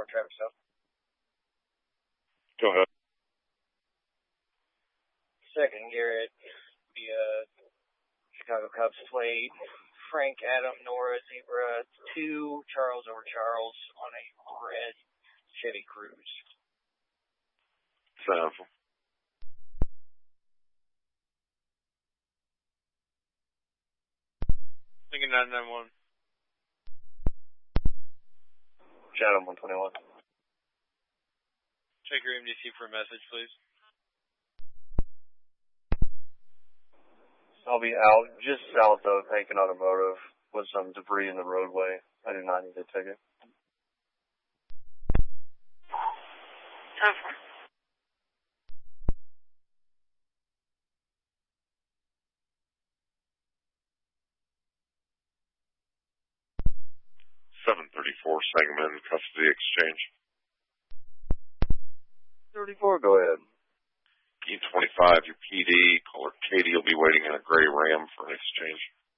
Travis Hill. Go ahead. Second, Garrett, the Chicago Cubs played Frank, Adam, Nora, Zebra, 2, Charles over Charles on a red Chevy Cruze. Sounds. Thinking 991. Shadow 121. Check your MDC for a message, please. I'll be out just south of Hankin Automotive with some debris in the roadway. I do not need a ticket. Okay. 734 Sangamon Custody Exchange. 34, go ahead. E25, your PD. Caller Katie will be waiting in a gray Ram for an exchange.